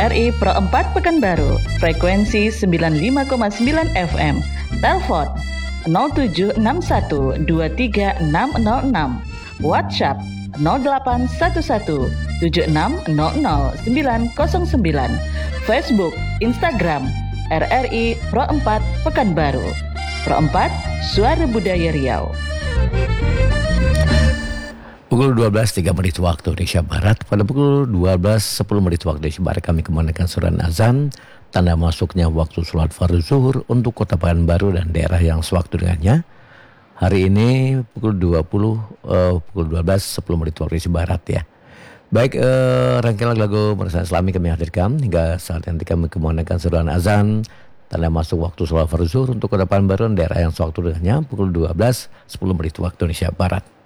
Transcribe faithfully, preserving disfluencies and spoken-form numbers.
R R I Pro empat Pekanbaru, frekuensi sembilan puluh lima koma sembilan F M. Telepon nol tujuh enam satu dua tiga enam nol enam. WhatsApp nol delapan satu satu tujuh enam nol nol sembilan nol sembilan. Facebook, Instagram R R I Pro empat Pekanbaru. Pro empat, Suara Budaya Riau. Pukul dua belas tiga menit waktu Indonesia Barat. Pada pukul dua belas sepuluh menit waktu Indonesia Barat kami kemanakan surat azan, tanda masuknya waktu sholat fardu zuhur untuk Kota Pekanbaru dan daerah yang sewaktu dengannya. Hari ini pukul dua puluh uh, pukul dua belas sepuluh menit waktu Indonesia Barat ya. Baik, uh, rangkaian lagu Mersana Islami kami hadirkan hingga saat nanti kami kemanakan surat azan, tanda masuk waktu sholat fardu zuhur untuk Kota Pekanbaru dan daerah yang sewaktu dengannya pukul dua belas sepuluh menit waktu Indonesia Barat.